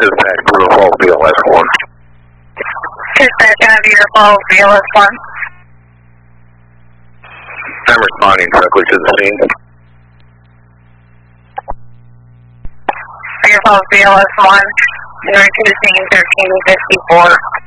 Dispatch, Blue Falls, BLS 1. Dispatch, Beaver Falls, BLS 1. I'm responding directly to the scene. Beaver Falls, BLS 1. North to the scene, 1354.